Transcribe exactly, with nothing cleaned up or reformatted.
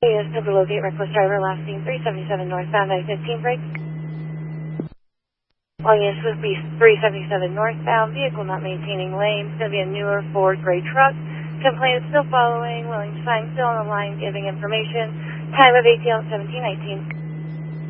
Yes, to locate reckless driver, last seen three seventy-seven northbound, I fifteen brakes. Well, yes, this would be three seventy-seven northbound, vehicle not maintaining lane. It's going to be a newer Ford gray truck. Complaint is still following, willing to sign, still on the line, giving information. Time of A T L seventeen nineteen.